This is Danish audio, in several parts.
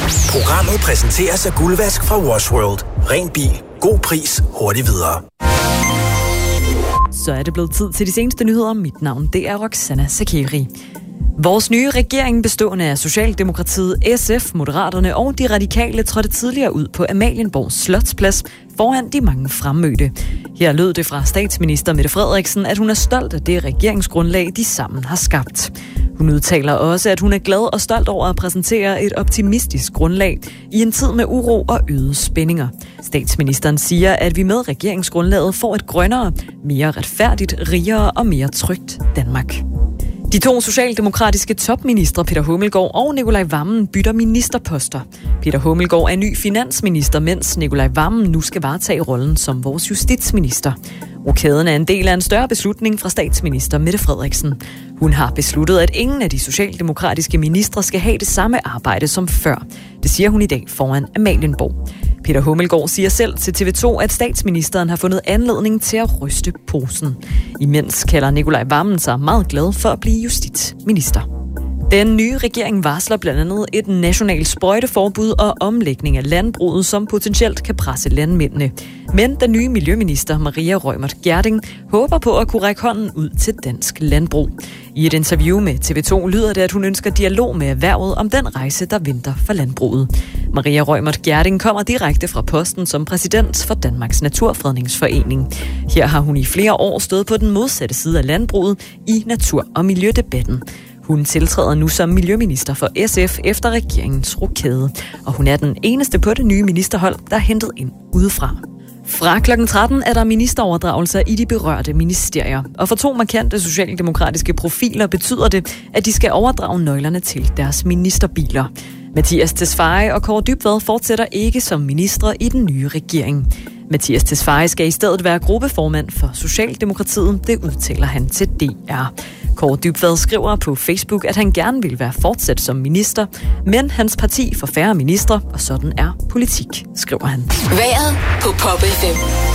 Programmet præsenteres af Guldvask fra Wash World. Ren bil. God pris. Hurtigt videre. Så er det blevet tid til de seneste nyheder. Mit navn, det er Roxana Sakeri. Vores nye regering, bestående af Socialdemokratiet, SF, Moderaterne og de radikale, trådte tidligere ud på Amalienborg Slotsplads foran de mange fremmødte. Her lød det fra statsminister Mette Frederiksen, at hun er stolt af det regeringsgrundlag, de sammen har skabt. Hun udtaler også, at hun er glad og stolt over at præsentere et optimistisk grundlag i en tid med uro og øgede spændinger. Statsministeren siger, at vi med regeringsgrundlaget får et grønnere, mere retfærdigt, rigere og mere trygt Danmark. De to socialdemokratiske topministre, Peter Hummelgaard og Nicolai Wammen, bytter ministerposter. Peter Hummelgaard er ny finansminister, mens Nicolai Wammen nu skal varetage rollen som vores justitsminister. Rokaden er en del af en større beslutning fra statsminister Mette Frederiksen. Hun har besluttet, at ingen af de socialdemokratiske ministre skal have det samme arbejde som før. Det siger hun i dag foran Amalienborg. Peter Hummelgaard siger selv til TV2, at statsministeren har fundet anledning til at ryste posen. Imens kalder Nicolai Wammen sig meget glad for at blive justitsminister. Den nye regering varsler blandt andet et nationalt sprøjteforbud og omlægning af landbruget, som potentielt kan presse landmændene. Men den nye miljøminister Maria Reumert Gjerding håber på at kunne række hånden ud til dansk landbrug. I et interview med TV2 lyder det, at hun ønsker dialog med erhvervet om den rejse, der venter for landbruget. Maria Reumert Gjerding kommer direkte fra posten som præsident for Danmarks Naturfredningsforening. Her har hun i flere år stået på den modsatte side af landbruget i natur- og miljødebatten. Hun tiltræder nu som miljøminister for SF efter regeringens rokade, og hun er den eneste på det nye ministerhold, der er hentet ind udefra. Fra kl. 13 er der ministeroverdragelser i de berørte ministerier, og for to markante socialdemokratiske profiler betyder det, at de skal overdrage nøglerne til deres ministerbiler. Mattias Tesfaye og Kaare Dybvad fortsætter ikke som ministre i den nye regering. Mattias Tesfaye skal i stedet være gruppeformand for Socialdemokratiet, det udtaler han til DR. Kaare Dybvad skriver på Facebook, at han gerne vil være fortsat som minister, men hans parti får færre ministre, og sådan er politik, skriver han. Vejret på Pop FM.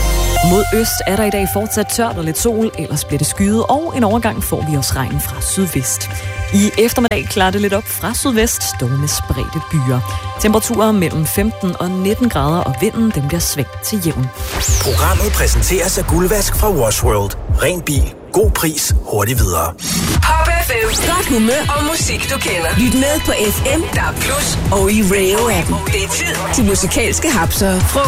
Mod øst er der i dag fortsat tørt og lidt sol, ellers bliver det skyet, og en overgang får vi også regn fra sydvest. I eftermiddag klarer det lidt op fra sydvest, dog med spredte byer. Temperaturer mellem 15 og 19 grader, og vinden den bliver svængt til jævn. Programmet præsenteres af Guldvask fra Wash World. Ren bil. God pris. Hurtigt videre. Pop FM. Godt humør og musik, du kender. Lyt med på FM, der er Plus og i Radio-appen. Det er tid til musikalske hapser.